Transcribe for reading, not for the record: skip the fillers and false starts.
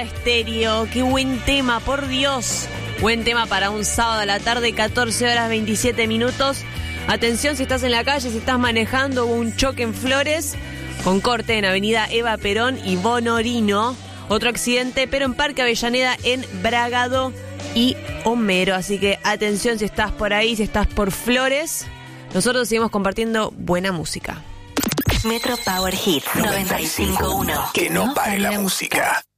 Estéreo, qué buen tema, por Dios. Buen tema para un sábado a la tarde, 14 horas 27 minutos. Atención si estás en la calle, si estás manejando, hubo un choque en Flores con corte en Avenida Eva Perón y Bonorino. Otro accidente, pero en Parque Avellaneda, en Bragado y Homero. Así que atención si estás por ahí, si estás por Flores. Nosotros seguimos compartiendo buena música. Metro Power Hits 95.1. Que no pare la música.